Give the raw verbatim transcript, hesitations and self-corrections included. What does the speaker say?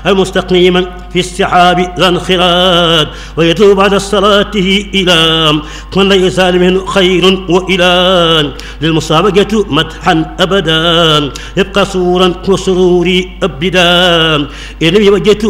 المستقيما في السحاب ذا انخراد ويتوب بعد صلاته إلى من لا يزال منه خير وإلى للمسابقة مدحا أبدا يبقى صورا وسروري أبدا إن لم يوجدت